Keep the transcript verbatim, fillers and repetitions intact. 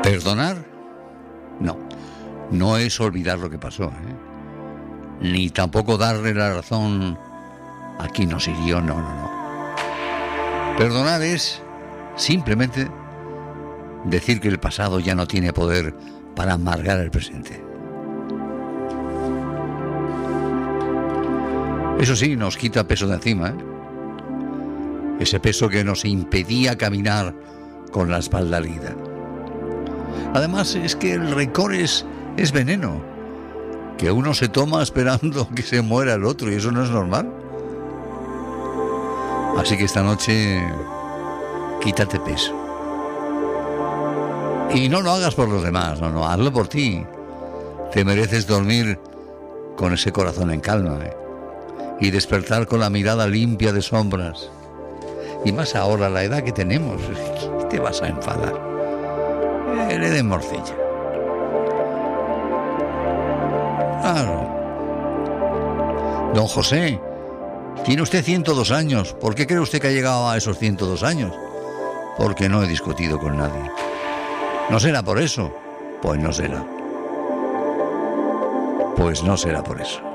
¿Perdonar? No, no es olvidar lo que pasó, ¿eh? Ni tampoco darle la razón a quien nos hirió, no, no, no. Perdonar es simplemente decir que el pasado ya no tiene poder para amargar el presente. Eso sí, nos quita peso de encima, ¿eh? Ese peso que nos impedía caminar con la espalda erguida. Además, es que el rencor es, es veneno, que uno se toma esperando que se muera el otro, y eso no es normal. Así que esta noche, quítate peso. Y no lo hagas por los demás, no, no, hazlo por ti. Te mereces dormir con ese corazón en calma, ¿eh? Y despertar con la mirada limpia de sombras. Y más ahora, la edad que tenemos, ¿qué te vas a enfadar? Eh, le den morcilla. Claro. Don José, tiene usted ciento dos años. ¿Por qué cree usted que ha llegado a esos ciento dos años? Porque no he discutido con nadie. ¿No será por eso? Pues no será. Pues no será por eso.